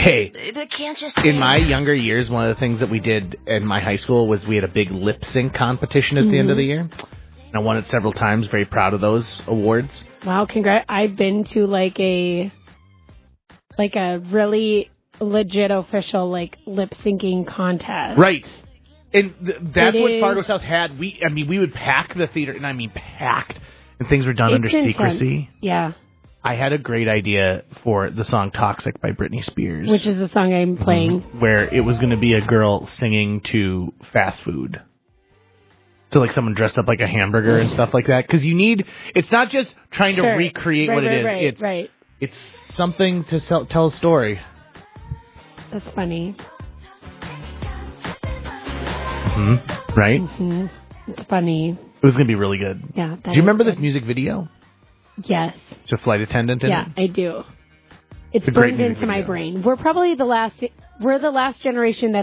Hey, They can't just in my younger years, one of the things that we did in my high school was we had a big lip sync competition at the end of the year. And I won it several times. Very proud of those awards. Wow, congrats. I've been to like a really legit official like lip syncing contest. Right. And that's what Fargo South had. We would pack the theater, and I mean packed, and things were done under secrecy. Yeah. I had a great idea for the song Toxic by Britney Spears. Which is the song I'm playing. Where it was going to be a girl singing to fast food. So like someone dressed up like a hamburger and stuff like that. Because it's not just trying to recreate what it is. It's something to tell a story. That's funny. Right? It's funny. It was going to be really good. Yeah. Do you remember this music video? Yes. It's a flight attendant in it? Yeah, I do. It's burned into my brain. We're probably the last generation that